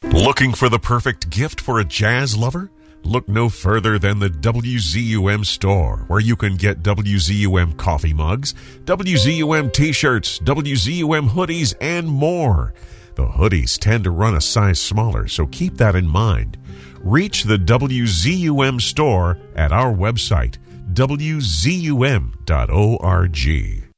Looking for the perfect gift for a jazz lover? Look no further than the WZUM store, where you can get WZUM coffee mugs, WZUM t-shirts, WZUM hoodies, and more. The hoodies tend to run a size smaller, so keep that in mind. Reach the WZUM store at our website, WZUM.org.